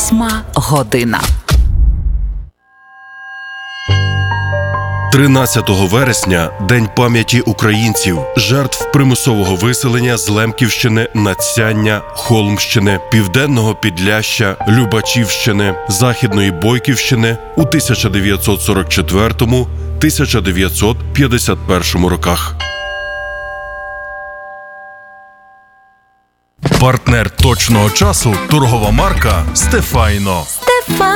8:00. 13 вересня – День пам'яті українців, жертв примусового виселення з Лемківщини, Надсяння, Холмщини, Південного Підляшшя, Любачівщини, Західної Бойківщини у 1944-1951 роках. Партнер точного часу – торгова марка «Стефайно».